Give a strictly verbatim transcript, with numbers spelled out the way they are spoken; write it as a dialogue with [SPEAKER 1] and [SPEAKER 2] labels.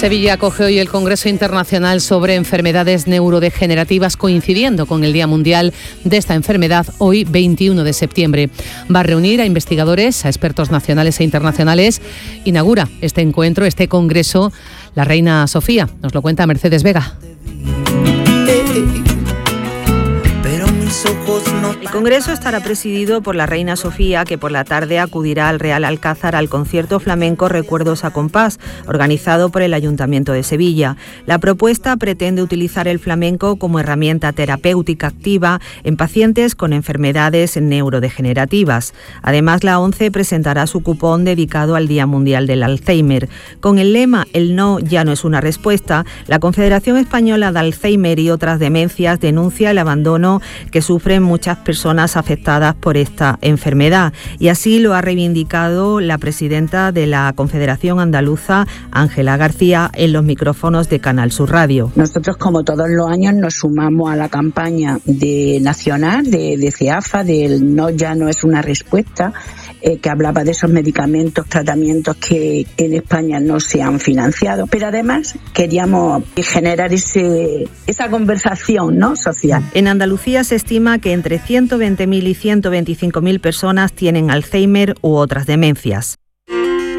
[SPEAKER 1] Sevilla acoge hoy el Congreso Internacional sobre Enfermedades Neurodegenerativas, coincidiendo con el Día Mundial de esta enfermedad, hoy veintiuno de septiembre. Va a reunir a investigadores, a expertos nacionales e internacionales. Inaugura este encuentro, este congreso, la reina Sofía. Nos lo cuenta Mercedes Vega.
[SPEAKER 2] El congreso estará presidido por la reina Sofía, que por la tarde acudirá al Real Alcázar al concierto flamenco Recuerdos a compás, organizado por el Ayuntamiento de Sevilla. La propuesta pretende utilizar el flamenco como herramienta terapéutica activa en pacientes con enfermedades neurodegenerativas. Además, la ONCE presentará su cupón dedicado al Día Mundial del Alzheimer. Con el lema "El no ya no es una respuesta", la Confederación Española de Alzheimer y otras demencias denuncia el abandono que sufren muchas personas afectadas por esta enfermedad, y así lo ha reivindicado la presidenta de la Confederación Andaluza, Ángela García, en los micrófonos de Canal Sur Radio.
[SPEAKER 3] Nosotros, como todos los años, nos sumamos a la campaña de nacional de, de CEAFA del no ya no es una respuesta, eh, que hablaba de esos medicamentos, tratamientos que en España no se han financiado, pero además queríamos generar ese, esa conversación, ¿no?, social.
[SPEAKER 2] En Andalucía se estima que entre ciento veinte mil y ciento veinticinco mil personas tienen Alzheimer u otras demencias.